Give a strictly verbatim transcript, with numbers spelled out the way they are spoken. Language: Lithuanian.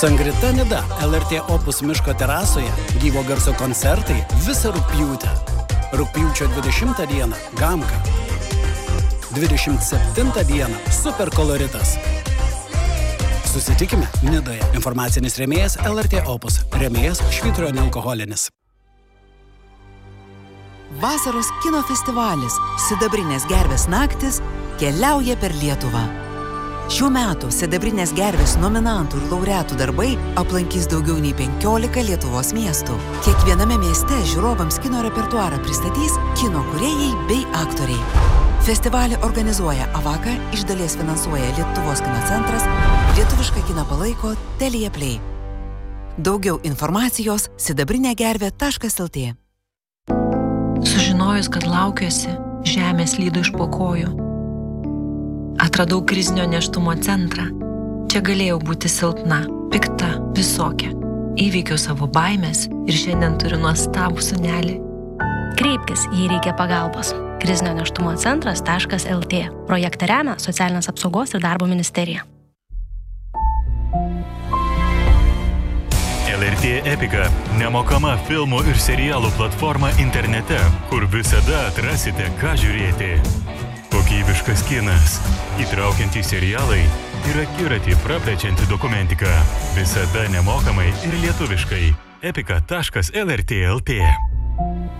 Sangrita Nida, L R T Opus miško terasoje, gyvo garso koncertai visą rugpjūtę. Rugpjūčio dvidešimtą dieną Gamka. dvidešimt septintą dieną Superkoloritas. Susitikime Nidoje. Informacinis rėmėjas L R T Opus. Rėmėjas Švyturio nealkoholinis. Vasaros kino festivalis Sidabrinės gervės naktis keliauja per Lietuvą. Šių metų Sidabrinės gervės nominantų ir laureatų darbai aplankys daugiau nei penkiolika Lietuvos miestų. Kiekviename mieste žiūrovams kino repertuarą pristatys kino kūrėjai bei aktoriai. Festivalį organizuoja Avaka, iš dalies finansuoja Lietuvos kino centras, lietuvišką kiną palaiko Telia Play. Daugiau informacijos sidabrinėgervė taškas el tė. Sužinojus, kad laukiuosi, žemė slydo iš po kojų. Atradau krizinio nėštumo centrą. Čia galėjau būti silpna, pikta, visokia. Įveikiau savo baimės ir šiandien turiu nuostabų sūnelį. Kreipkis, jei reikia pagalbos. krizinio nėštumo centras taškas el tė. Projektą remia Socialinės apsaugos ir darbo ministerija. L R T Epika – nemokama filmų ir serialų platforma internete, kur visada atrasite, ką žiūrėti. Kokybiškas kinas, įtraukiantys serialai ir akiratį praplečianti dokumentika. Visada nemokamai ir lietuviškai. epika taškas el er tė taškas el tė